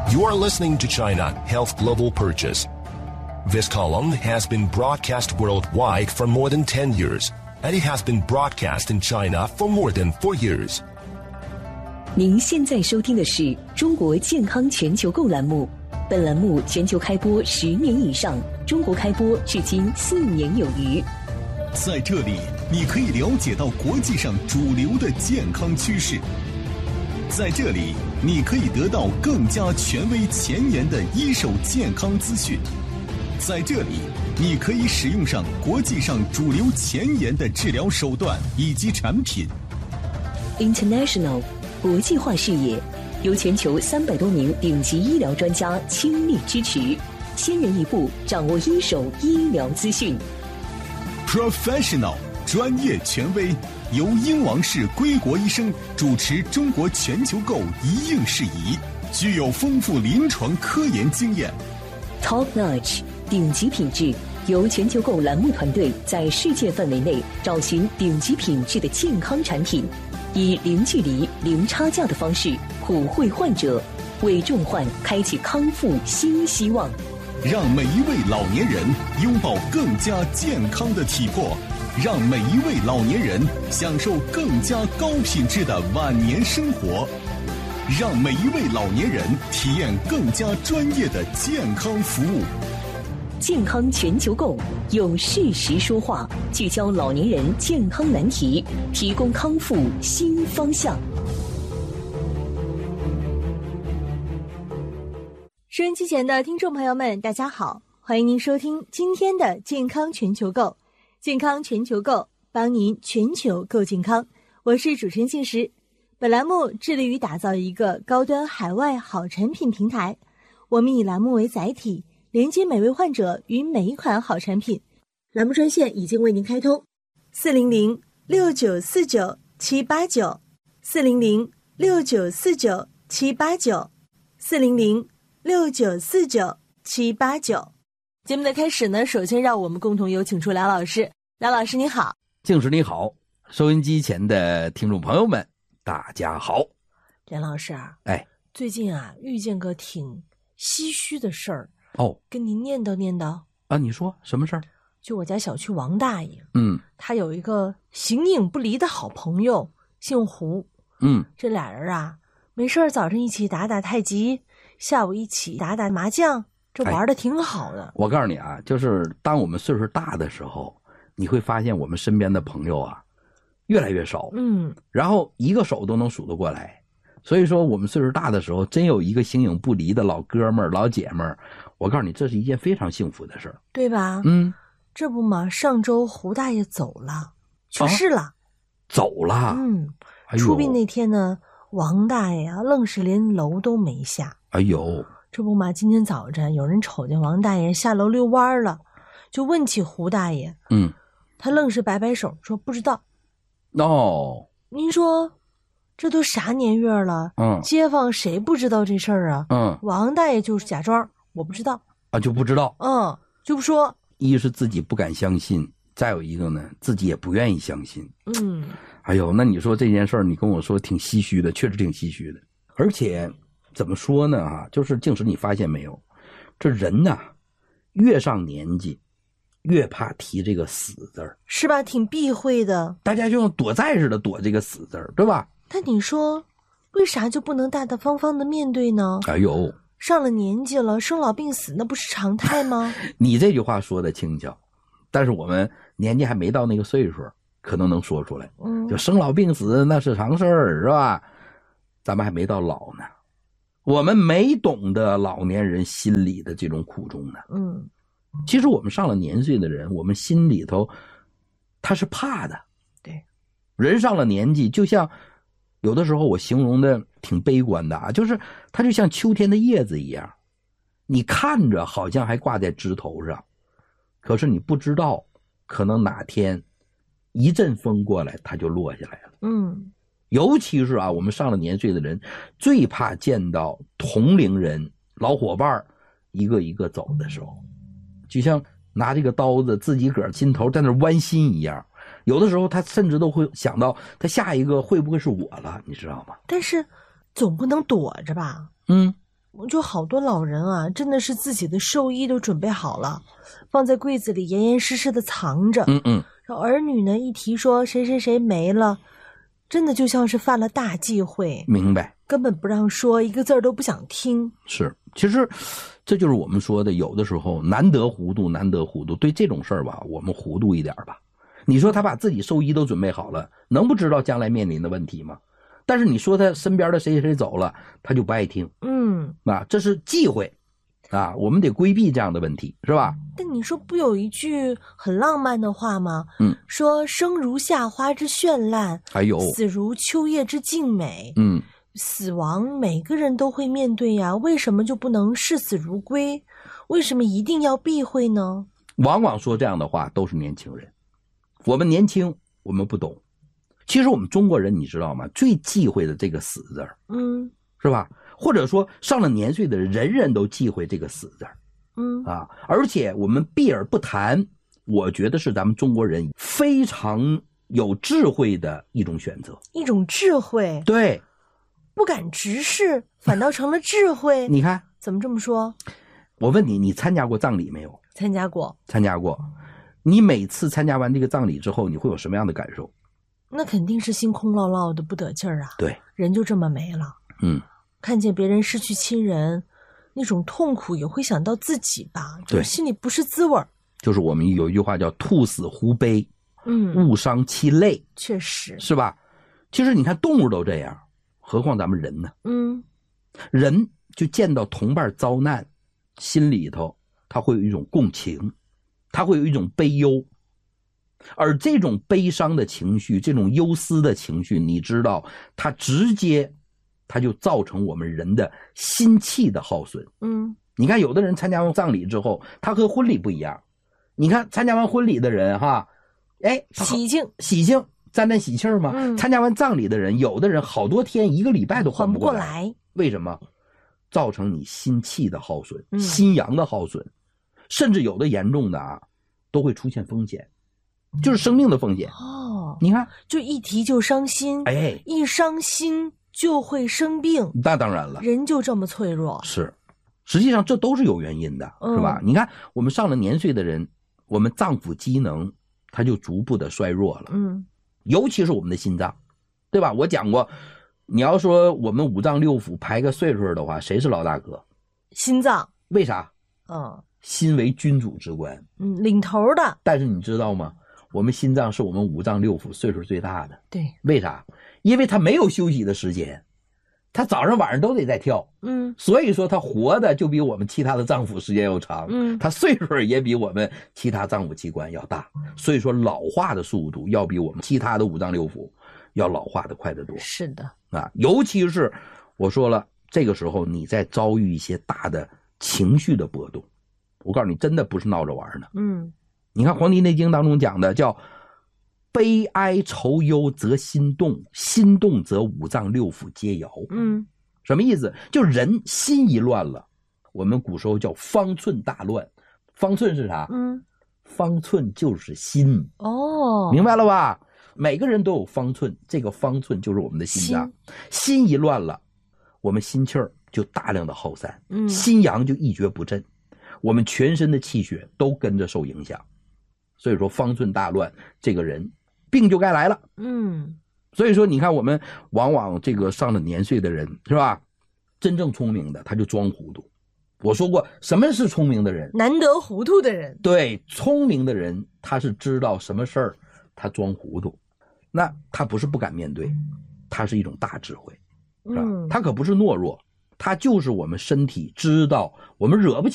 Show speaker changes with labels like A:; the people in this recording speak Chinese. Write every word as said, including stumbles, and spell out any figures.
A: You are listening to China Health Global Purchase. This column has been broadcast worldwide for more than ten years, and it has been broadcast in China for more than four years.
B: 您现在收听的是中国健康全球购栏目，本栏目全球开播十年以上，中国开播至今四年有余。
C: 在这里，你可以了解到国际上主流的健康趋势。在这里，你可以得到更加权威前沿的一手健康资讯。在这里，你可以使用上国际上主流前沿的治疗手段以及产品。
B: International 国际化视野，由全球三百多名顶级医疗专家倾力支持，先人一步掌握一手医疗资讯。
C: Professional 专业权威，由英王氏归国医生主持中国全球购一应事宜，具有丰富临床科研经验。
B: Top notch 顶级品质，由全球购栏目团队在世界范围内找寻顶级品质的健康产品，以零距离、零差价的方式普惠患者，为重患开启康复新希望。
C: 让每一位老年人拥抱更加健康的体魄，让每一位老年人享受更加高品质的晚年生活，让每一位老年人体验更加专业的健康服务。
B: 健康全球购，用事实说话，聚焦老年人健康难题，提供康复新方向。
D: 收音机前的听众朋友们，大家好，欢迎您收听今天的健康全球购。健康全球购，帮您全球购健康。我是主持人杏石。本栏目致力于打造一个高端海外好产品平台，我们以栏目为载体，连接每位患者与每一款好产品。栏目专线已经为您开通，四零零六九四九七八九，四零零六九四九七八九，四零零六九四九七八九。节目的开始呢，首先让我们共同有请出梁老师。梁老师你好。
E: 静时你好，收音机前的听众朋友们大家好。
D: 梁老师啊，
E: 哎，
D: 最近啊遇见个挺唏嘘的事儿
E: 哦，
D: 跟您念叨念叨
E: 啊。你说什么事儿？
D: 就我家小区王大爷，
E: 嗯，
D: 他有一个形影不离的好朋友，姓胡，
E: 嗯，
D: 这俩人啊没事儿早上一起打打太极，下午一起打打麻将，这玩的挺好的、哎。
E: 我告诉你啊，就是当我们岁数大的时候，你会发现我们身边的朋友啊越来越少，
D: 嗯，
E: 然后一个手都能数得过来。所以说我们岁数大的时候，真有一个形影不离的老哥们儿老姐们儿，我告诉你，这是一件非常幸福的事儿，
D: 对吧？
E: 嗯，
D: 这不嘛，上周胡大爷走了，去世了、啊、
E: 走了。
D: 嗯、
E: 哎、
D: 出殡那天呢，王大爷啊愣是连楼都没下。
E: 哎呦，
D: 这不嘛，今天早晨有人瞅见王大爷下楼遛弯了，就问起胡大爷，
E: 嗯，
D: 他愣是摆摆手说不知道。
E: 哦，
D: 您说这都啥年月了，
E: 嗯，
D: 街坊谁不知道这事儿啊？
E: 嗯，
D: 王大爷就是假装我不知道
E: 啊，就不知道，
D: 嗯，就不说。
E: 一是自己不敢相信，再有一个呢，自己也不愿意相信。
D: 嗯，
E: 哎呦，那你说这件事儿，你跟我说挺唏嘘的，确实挺唏嘘的。而且怎么说呢啊，就是静时你发现没有，这人呐越上年纪越怕提这个死字儿，
D: 是吧？挺避讳的，
E: 大家就像躲债似的躲这个死字儿，对吧？
D: 但你说为啥就不能大大方方的面对呢？
E: 哎呦，
D: 上了年纪了，生老病死那不是常态吗？
E: 你这句话说的轻巧，但是我们年纪还没到那个岁数，可能能说出来。
D: 嗯，
E: 就生老病死那是常事儿，是吧？咱们还没到老呢，我们没懂得老年人心里的这种苦衷呢。
D: 嗯，
E: 其实我们上了年岁的人，我们心里头他是怕的。
D: 对，
E: 人上了年纪，就像有的时候我形容的挺悲观的啊，就是它就像秋天的叶子一样，你看着好像还挂在枝头上，可是你不知道，可能哪天一阵风过来，它就落下来了。
D: 嗯，
E: 尤其是啊，我们上了年岁的人，最怕见到同龄人、老伙伴一个一个走的时候，就像拿这个刀子自己个儿心头在那剜心一样。有的时候他甚至都会想到，他下一个会不会是我了，你知道吗？
D: 但是总不能躲着吧？
E: 嗯，
D: 就好多老人啊，真的是自己的寿衣都准备好了，放在柜子里严严实实的藏着。
E: 嗯嗯。
D: 然后儿女呢一提说谁谁谁没了，真的就像是犯了大忌讳。
E: 明白。
D: 根本不让说，一个字儿都不想听。
E: 是，其实这就是我们说的，有的时候难得糊涂，难得糊涂。对这种事儿吧，我们糊涂一点吧。你说他把自己寿衣都准备好了，能不知道将来面临的问题吗？但是你说他身边的谁谁走了，他就不爱听。
D: 嗯，
E: 啊，这是忌讳啊，我们得规避这样的问题，是吧？
D: 但你说不有一句很浪漫的话吗？
E: 嗯，
D: 说生如夏花之绚烂，
E: 还有
D: 死如秋叶之静美。
E: 嗯，
D: 死亡每个人都会面对呀，为什么就不能视死如归？为什么一定要避讳呢？
E: 往往说这样的话都是年轻人，我们年轻，我们不懂。其实我们中国人你知道吗？最忌讳的这个死字儿，
D: 嗯，
E: 是吧？或者说上了年岁的人，人人都忌讳这个死字儿，
D: 嗯
E: 啊，而且我们避而不谈，我觉得是咱们中国人非常有智慧的一种选择，
D: 一种智慧。
E: 对，
D: 不敢直视，反倒成了智慧。
E: 你看
D: 怎么这么说？
E: 我问你，你参加过葬礼没有？
D: 参加过。
E: 参加过。你每次参加完这个葬礼之后，你会有什么样的感受？
D: 那肯定是心空落落的，不得劲儿啊。
E: 对，
D: 人就这么没了。
E: 嗯，
D: 看见别人失去亲人，那种痛苦也会想到自己吧，
E: 对，
D: 心里不是滋味儿。
E: 就是我们有一句话叫兔死狐悲，
D: 嗯，
E: 物伤其类，
D: 确实
E: 是吧？其实你看动物都这样，何况咱们人呢？
D: 嗯，
E: 人就见到同伴遭难，心里头他会有一种共情，他会有一种悲忧。而这种悲伤的情绪，这种忧思的情绪，你知道它直接它就造成我们人的心气的耗损。
D: 嗯，
E: 你看有的人参加完葬礼之后，他和婚礼不一样。你看参加完婚礼的人哈，哎，
D: 喜庆
E: 喜庆沾沾喜气嘛、
D: 嗯、
E: 参加完葬礼的人，有的人好多天一个礼拜都缓不过来。
D: 缓不过来。
E: 为什么？造成你心气的耗损、
D: 嗯、
E: 心阳的耗损，甚至有的严重的啊都会出现风险，就是生命的风险。
D: 哦，
E: 你看
D: 就一提就伤心，
E: 哎，
D: 一伤心就会生病。
E: 那当然了，
D: 人就这么脆弱。
E: 是，实际上这都是有原因的、嗯、是吧？你看我们上了年岁的人，我们脏腑机能它就逐步的衰弱了。
D: 嗯，
E: 尤其是我们的心脏，对吧？我讲过，你要说我们五脏六腑排个岁数的话，谁是老大哥？
D: 心脏。
E: 为啥？
D: 嗯，
E: 心为君主之官，
D: 嗯，领头的。
E: 但是你知道吗？我们心脏是我们五脏六腑岁数最大的。
D: 对，
E: 为啥？因为它没有休息的时间，它早上晚上都得在跳。
D: 嗯，
E: 所以说它活的就比我们其他的脏腑时间要长。
D: 嗯，
E: 它岁数也比我们其他脏腑器官要大，所以说老化的速度要比我们其他的五脏六腑要老化的快得多。
D: 是的
E: 啊，尤其是我说了，这个时候你在遭遇一些大的情绪的波动，我告诉你，真的不是闹着玩的。
D: 嗯，
E: 你看《黄帝内经》当中讲的叫悲哀愁忧则心动，心动则五脏六腑皆摇。
D: 嗯，
E: 什么意思？就人心一乱了，我们古时候叫方寸大乱。方寸是啥？
D: 嗯，
E: 方寸就是心。
D: 哦，
E: 明白了吧？每个人都有方寸，这个方寸就是我们的心脏。心, 心一乱了，我们心气儿就大量的耗散，
D: 嗯，
E: 心阳就一蹶不振，我们全身的气血都跟着受影响。所以说方寸大乱，这个人病就该来了。
D: 嗯，
E: 所以说你看我们往往这个上了年岁的人，是吧？真正聪明的他就装糊涂。我说过什么是聪明的人？
D: 难得糊涂的人。
E: 对，聪明的人他是知道什么事儿他装糊涂，那他不是不敢面对，他是一种大智慧，是吧？
D: 嗯，
E: 他可不是懦弱，他就是我们身体知道我们惹不起